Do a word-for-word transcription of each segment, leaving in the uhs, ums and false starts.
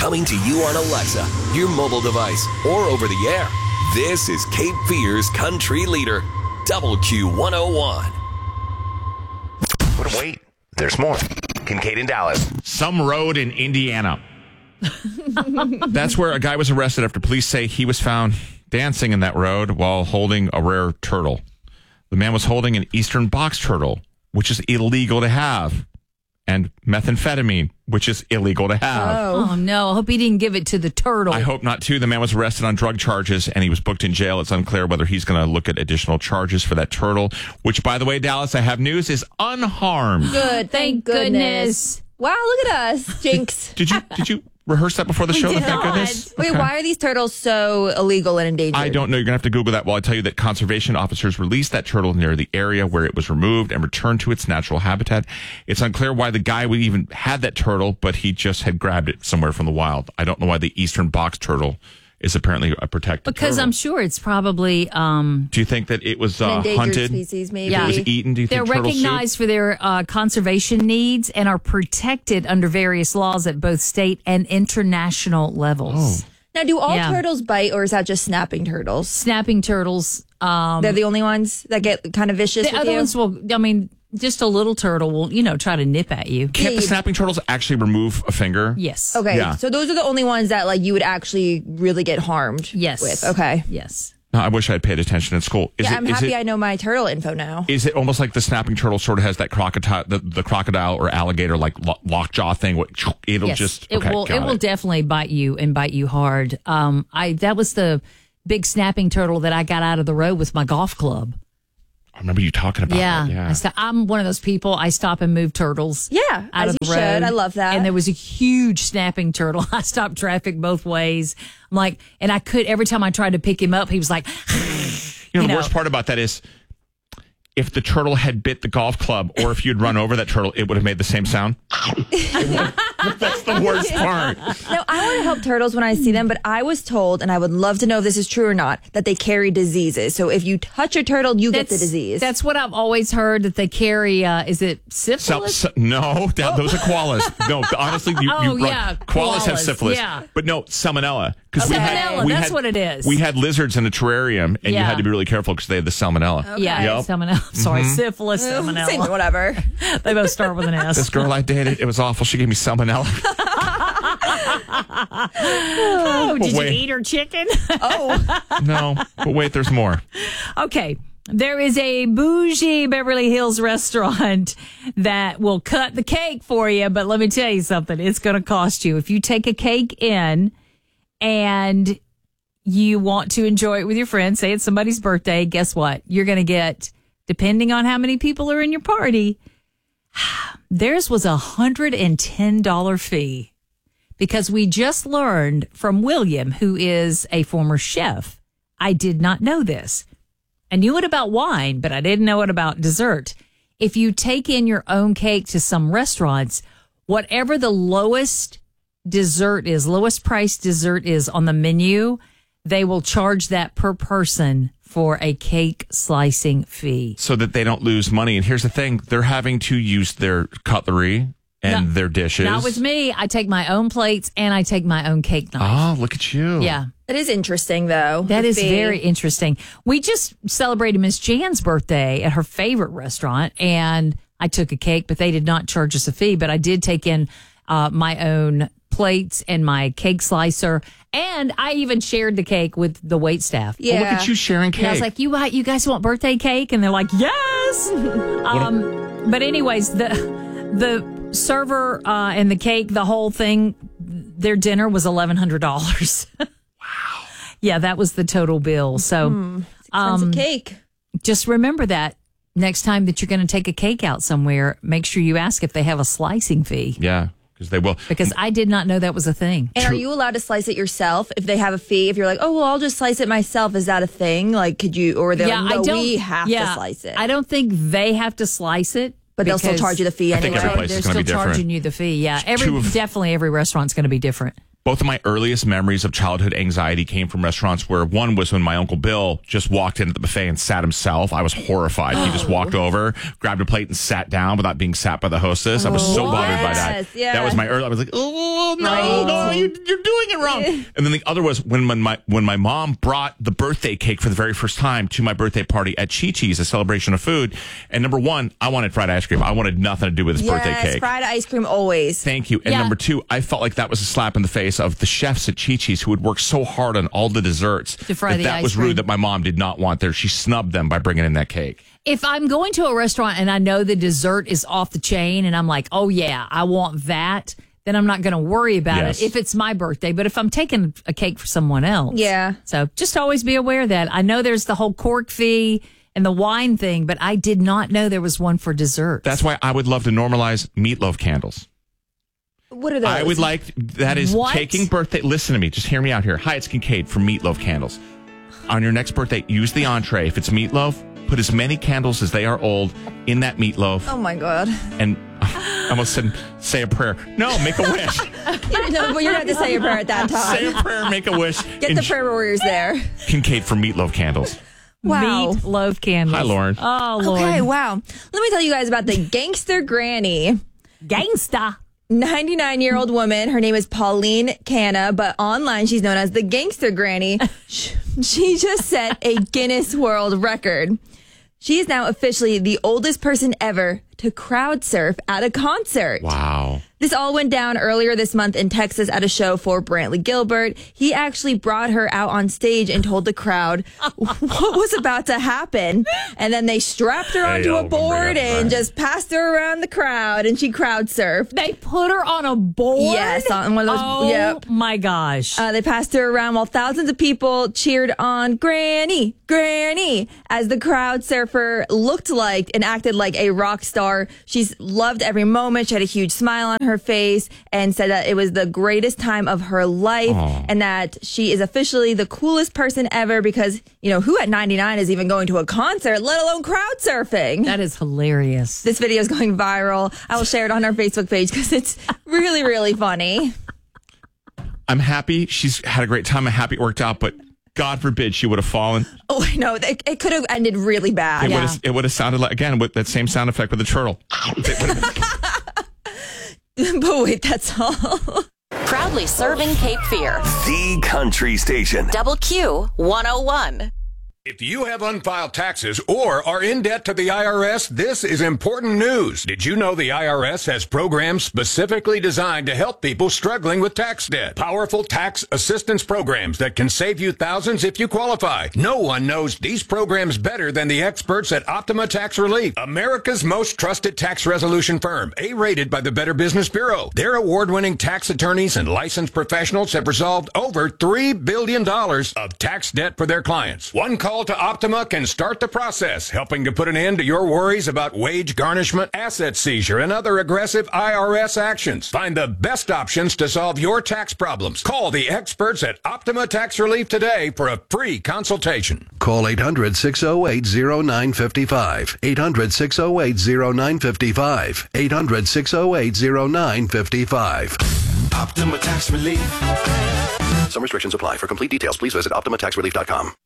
coming to you on Alexa, your mobile device, or over the air. This is Cape Fear's Country Leader, Double Q one oh one. But wait, there's more. Kincaid and Dallas. Some road in Indiana. That's where a guy was arrested after police say he was found dancing in that road while holding a rare turtle. The man was holding an eastern box turtle, which is illegal to have, and methamphetamine, which is illegal to have. Oh, no. I hope he didn't give it to the turtle. I hope not, too. The man was arrested on drug charges, and he was booked in jail. It's unclear whether he's going to look at additional charges for that turtle, which, by the way, Dallas, I have news, is unharmed. Good. Thank goodness. Wow, look at us. Jinx. Did you did you rehearse that before the show? did Thank not. goodness. Wait, Okay. why are these turtles so illegal and endangered? I don't know. You're going to have to Google that while I tell you that conservation officers released that turtle near the area where it was removed and returned to its natural habitat. It's unclear why the guy would even had that turtle, but he just had grabbed it somewhere from the wild. I don't know why the eastern box turtle is apparently a protected Because turtle. I'm sure it's probably... Um, Do you think that it was An uh, endangered hunted? species, maybe. Yeah. It was eaten? Do you They're think turtle soup? recognized for their uh, conservation needs and are protected under various laws at both state and international levels. Oh. Now, do all Yeah. turtles bite, or is that just snapping turtles? Snapping turtles. Um, They're the only ones that get kind of vicious the with other you? ones will, I mean, just a little turtle will, you know, try to nip at you. Can't the snapping turtles actually remove a finger? Yes. Okay, Yeah. so those are the only ones that like you would actually really get harmed Yes. with. Okay. Yes. No, I wish I had paid attention in school. Is yeah, it, I'm is happy it, I know my turtle info now. Is it almost like the snapping turtle sort of has that crocodile, the, the crocodile or alligator like lo- lockjaw thing? What it'll Yes. just it okay, will. got It will definitely bite you and bite you hard. Um, I that was the big snapping turtle that I got out of the road with my golf club. I remember you talking about Yeah, that. Yeah. I st- I'm one of those people. I stop and move turtles. Yeah, out as of the you should. road. I love that. And there was a huge snapping turtle. I stopped traffic both ways. I'm like, and I could every time I tried to pick him up, he was like, you know, you the know. worst part about that is if the turtle had bit the golf club or if you'd run over that turtle, it would have made the same sound. That's the worst part. Now, I want to help turtles when I see them, but I was told, and I would love to know if this is true or not, that they carry diseases. So if you touch a turtle, you get the disease. That's what I've always heard, that they carry. Uh, is it So, syphilis? so- no, that, those are koalas. No, honestly, you, Oh, you run- yeah, koalas have koalas, syphilis. yeah. But no, salmonella. Because we Salmonella, had, we that's had, what it is. We had lizards in a terrarium, and you Yeah. had to be really careful because they had the salmonella. Yeah, Yep. salmonella. Sorry, Mhm. syphilis, salmonella. Same, whatever. They both start with an S. This girl I dated, it was awful. She gave me salmonella. Oh, did Wait. you eat her chicken? Oh. No, but wait, there's more. Okay. There is a bougie Beverly Hills restaurant that will cut the cake for you, but let me tell you something. It's going to cost you. If you take a cake in and you want to enjoy it with your friends, say it's somebody's birthday, guess what? You're going to get, depending on how many people are in your party, theirs was a one hundred ten dollars fee. Because we just learned from William, who is a former chef. I did not know this. I knew it about wine, but I didn't know it about dessert. If you take in your own cake to some restaurants, whatever the lowest dessert is, lowest price dessert is on the menu, they will charge that per person for a cake slicing fee. So that they don't lose money. And here's the thing. They're having to use their cutlery and No, their dishes. Not with me. I take my own plates and I take my own cake knife. Oh, look at you. Yeah. That is interesting, though. That the is fee. very interesting. We just celebrated Miss Jan's birthday at her favorite restaurant, and I took a cake, but they did not charge us a fee. But I did take in uh, my own plates and my cake slicer, and I even shared the cake with the wait staff. Yeah. Well, look at you sharing cake. And I was like, "You, uh, you guys want birthday cake?" And they're like, "Yes." um, but anyways, the the server uh, and the cake, the whole thing, their dinner was eleven hundred dollars. Yeah, that was the total bill. So, Mm, expensive um, cake. just remember that next time that you're going to take a cake out somewhere, make sure you ask if they have a slicing fee. Yeah, because they will. Because I did not know that was a thing. And are you allowed to slice it yourself if they have a fee? If you're like, oh, well, I'll just slice it myself. Is that a thing? Like, could you, or they're yeah, like, no, I don't. we have yeah, to slice it. I don't think they have to slice it. But they'll still because charge you the fee I think anyway. every place They're is gonna still be different. charging you the fee. Yeah, every Two of- definitely every restaurant's going to be different. Both of my earliest memories of childhood anxiety came from restaurants where one was when my Uncle Bill just walked into the buffet and sat himself. I was horrified. Oh. He just walked over, grabbed a plate and sat down without being sat by the hostess. I was so what? bothered by that. Yeah. That was my early, I was like, oh, no, right. no, you, you're doing it wrong. And then the other was when, when my when my mom brought the birthday cake for the very first time to my birthday party at Chi-Chi's, a celebration of food. And number one, I wanted fried ice cream. I wanted nothing to do with this yes, birthday cake. Fried ice cream always. Thank you. And Yeah. number two, I felt like that was a slap in the face of the chefs at Chi-Chi's who had worked so hard on all the desserts. To fry that the that ice was cream. rude that my mom did not want there. She snubbed them by bringing in that cake. If I'm going to a restaurant and I know the dessert is off the chain and I'm like, oh, yeah, I want that, then I'm not going to worry about Yes. it if it's my birthday. But if I'm taking a cake for someone else. Yeah. So just always be aware of that. I know there's the whole cork fee and the wine thing, but I did not know there was one for dessert. That's why I would love to normalize meatloaf candles. What are those? I would like, that is What? taking birthday, listen to me, just hear me out here. Hi, it's Kincaid from Meatloaf Candles. On your next birthday, use the entree. If it's meatloaf, put as many candles as they are old in that meatloaf. Oh my God. And I almost said, say a prayer. No, make a wish. No, but you're going to have to say a prayer at that Say time. a prayer, make a wish. Get the prayer warriors there. Kincaid from Meatloaf Candles. Wow. Meat loaf candles. Hi, Lauren. Oh, Lord. Okay, wow. Let me tell you guys about the gangster granny. Gangsta. ninety-nine-year-old woman. Her name is Pauline Canna, but online she's known as the Gangster Granny. She just set a Guinness World Record. She is now officially the oldest person ever to crowd surf at a concert. Wow. This all went down earlier this month in Texas at a show for Brantley Gilbert. He actually brought her out on stage and told the crowd what was about to happen. And then they strapped her onto Hey, a board oh, and just passed her around the crowd, and she crowd surfed. They put her on a board? Yes, on one of those. Oh, Yep. my gosh. Uh, they passed her around while thousands of people cheered on Granny, Granny, as the crowd surfer looked like and acted like a rock star. She's loved every moment. She had a huge smile on her face and said that it was the greatest time of her life. Aww. And that she is officially the coolest person ever because, you know, who at ninety-nine is even going to a concert, let alone crowd surfing? That is hilarious. This video is going viral. I will share it on our Facebook page because it's really, really funny. I'm happy she's had a great time. I'm happy it worked out, but God forbid she would have fallen. Oh, I know. It, it could have ended really bad. It Yeah. would have it would have sounded like, again, with that same sound effect with the turtle. It would have been- But wait, that's all. Proudly serving Cape Fear. The Country Station. Double Q one oh one. If you have unfiled taxes or are in debt to the I R S, this is important news. Did you know the I R S has programs specifically designed to help people struggling with tax debt? Powerful tax assistance programs that can save you thousands if you qualify. No one knows these programs better than the experts at Optima Tax Relief, America's most trusted tax resolution firm, A-rated by the Better Business Bureau. Their award-winning tax attorneys and licensed professionals have resolved over three billion dollars of tax debt for their clients. One call to Optima can start the process, helping to put an end to your worries about wage garnishment, asset seizure, and other aggressive I R S actions. Find the best options to solve your tax problems. Call the experts at Optima Tax Relief today for a free consultation. Call eight hundred, six oh eight, oh nine five five. eight hundred, six oh eight, oh nine five five. eight hundred, six oh eight, oh nine five five. Optima Tax Relief. Some restrictions apply. For complete details, please visit optima tax relief dot com.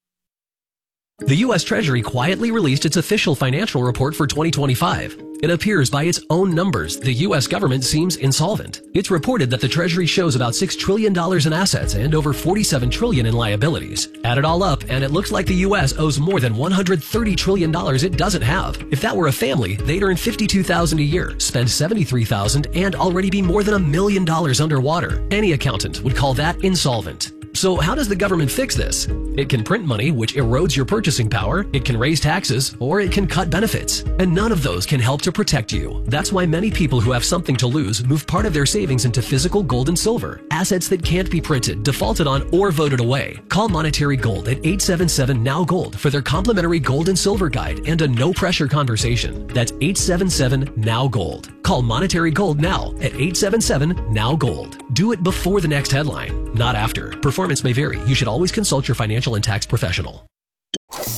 The U S Treasury quietly released its official financial report for twenty twenty-five. It appears by its own numbers, the U S government seems insolvent. It's reported that the Treasury shows about six trillion dollars in assets and over forty-seven trillion dollars in liabilities. Add it all up, and it looks like the U S owes more than one hundred thirty trillion dollars it doesn't have. If that were a family, they'd earn fifty-two thousand dollars a year, spend seventy-three thousand dollars, and already be more than a million dollars underwater. Any accountant would call that insolvent. So how does the government fix this? It can print money, which erodes your purchasing power, it can raise taxes, or it can cut benefits. And none of those can help to protect you. That's why many people who have something to lose move part of their savings into physical gold and silver, assets that can't be printed, defaulted on, or voted away. Call Monetary Gold at eight seven seven, N O W Gold for their complimentary gold and silver guide and a no-pressure conversation. That's eight seven seven, N O W Gold. Call Monetary Gold now at eight seven seven, N O W Gold. Do it before the next headline, not after. Performance may vary. You should always consult your financial and tax professional. A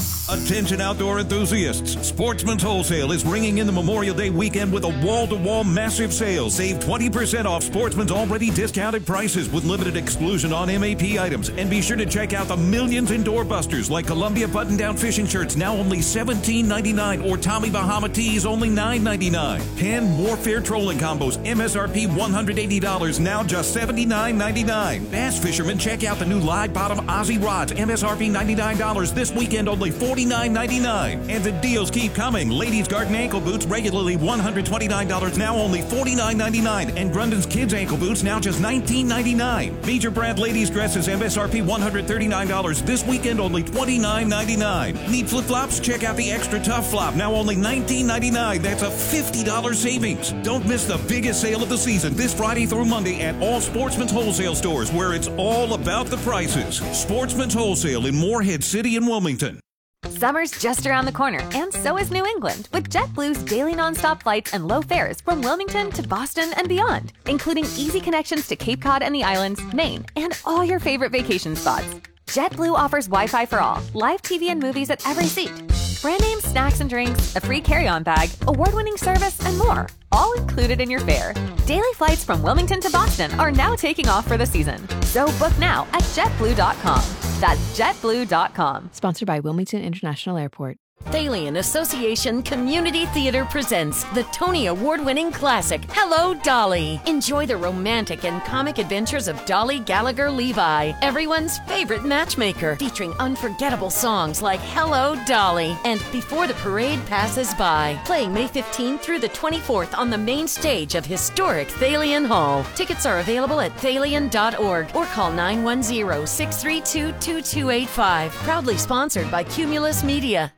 Attention outdoor enthusiasts. Sportsman's Wholesale is ringing in the Memorial Day weekend with a wall-to-wall massive sale. Save twenty percent off Sportsman's already discounted prices with limited exclusion on M A P items. And be sure to check out the millions in doorbusters like Columbia button-down fishing shirts, now only seventeen ninety-nine, or Tommy Bahama tees, only nine ninety-nine. Pan Warfare trolling combos, M S R P one hundred eighty dollars, now just seventy-nine ninety-nine. Bass fishermen, check out the new Live Bottom Aussie rods, M S R P ninety-nine dollars, this weekend only forty-nine ninety-nine. And the deals keep coming. Ladies Garden ankle boots, regularly one hundred twenty-nine dollars, now only forty-nine ninety-nine. And Grundon's kids ankle boots, now just nineteen ninety-nine. Major brand ladies dresses, M S R P one hundred thirty-nine dollars, this weekend only twenty-nine ninety-nine. Need flip-flops? Check out the Extra Tough Flop, now only nineteen ninety-nine. That's a fifty dollars savings. Don't miss the biggest sale of the season this Friday through Monday at all Sportsman's Wholesale stores, where it's all about the prices. Sportsman's Wholesale in Moorhead City and Wilmington. Summer's just around the corner, and so is New England, with JetBlue's daily nonstop flights and low fares from Wilmington to Boston and beyond, including easy connections to Cape Cod and the islands, Maine, and all your favorite vacation spots. JetBlue offers Wi-Fi for all, live T V and movies at every seat, brand name snacks and drinks, a free carry-on bag, award-winning service, and more, all included in your fare. Daily flights from Wilmington to Boston are now taking off for the season. So book now at jet blue dot com. That's jet blue dot com. Sponsored by Wilmington International Airport. Thalian Association Community Theater presents the Tony Award-winning classic, Hello, Dolly. Enjoy the romantic and comic adventures of Dolly Gallagher Levi, everyone's favorite matchmaker, featuring unforgettable songs like Hello, Dolly and Before the Parade Passes By. Playing May fifteenth through the twenty-fourth on the main stage of historic Thalian Hall. Tickets are available at thalian dot org or call nine one zero, six three two, two two eight five. Proudly sponsored by Cumulus Media.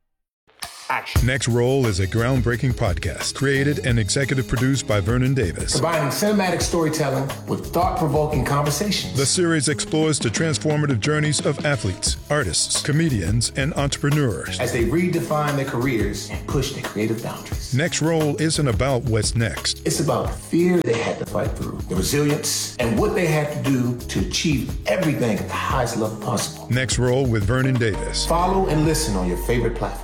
Action. Next Roll is a groundbreaking podcast created and executive produced by Vernon Davis. Combining cinematic storytelling with thought-provoking conversations. The series explores the transformative journeys of athletes, artists, comedians, and entrepreneurs as they redefine their careers and push their creative boundaries. Next Roll isn't about what's next. It's about the fear they had to fight through, the resilience, and what they had to do to achieve everything at the highest level possible. Next Roll with Vernon Davis. Follow and listen on your favorite platform.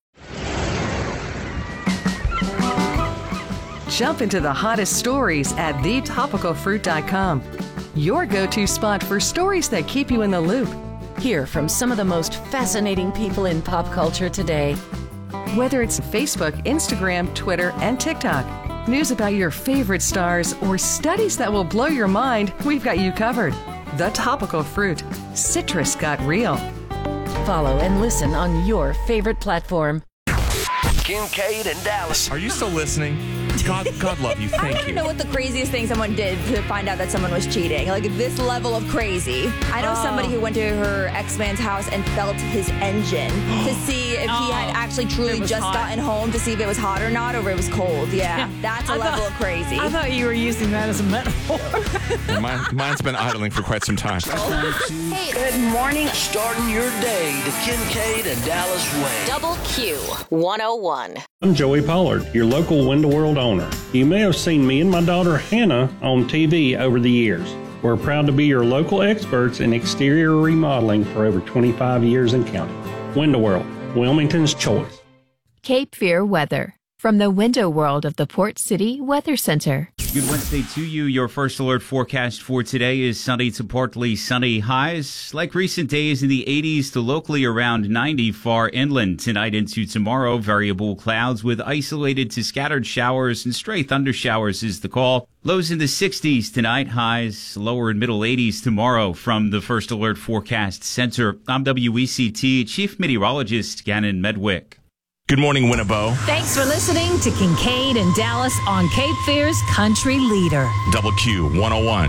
Jump into the hottest stories at the topical fruit dot com. Your go-to spot for stories that keep you in the loop. Hear from some of the most fascinating people in pop culture today. Whether it's Facebook, Instagram, Twitter, and TikTok, news about your favorite stars, or studies that will blow your mind, we've got you covered. The Topical Fruit. Citrus got real. Follow and listen on your favorite platform. Kincaid and Dallas. Are you still listening? God, God love you. Thank I want you. to know what the craziest thing someone did to find out that someone was cheating. Like this level of crazy. I know Oh. somebody who went to her ex-man's house and felt his engine to see if he had actually truly It was just hot. gotten home to see if it was hot or not, or if it was cold. Yeah, that's a I level thought- of crazy. I thought you were using that as a metaphor. Well, mine, mine's been idling for quite some time. Hey, Good morning. Starting your day the Kincaid and Dallas way. Double Q one oh one. I'm Joey Pollard, your local Window World owner. You may have seen me and my daughter Hannah on T V over the years. We're proud to be your local experts in exterior remodeling for over twenty-five years and counting. Window World, Wilmington's choice. Cape Fear weather from the Window World of the Port City Weather Center. Good Wednesday to you. Your first alert forecast for today is sunny to partly sunny highs. Like recent days in the eighties to locally around ninety far inland. Tonight into tomorrow, variable clouds with isolated to scattered showers and stray thunder showers is the call. Lows in the sixties tonight, highs lower and middle eighties tomorrow. From the First Alert Forecast Center, I'm W E C T Chief Meteorologist Gannon Medwick. Good morning, Winnebago. Thanks for listening to Kincaid and Dallas on Cape Fear's Country Leader. Double Q one oh one.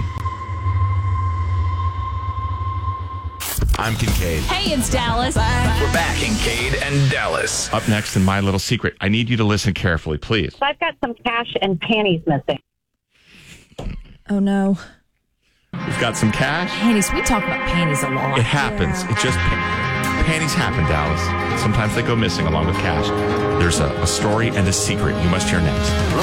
I'm Kincaid. Hey, it's Dallas. We're back, Kincaid and Dallas. Up next in My Little Secret. I need you to listen carefully, please. So I've got some cash and panties missing. Oh, no. We've got some cash. Panties. We talk about panties a lot. It happens. It just panties happen, Dallas. Sometimes they go missing along with cash. There's a, a story and a secret you must hear next.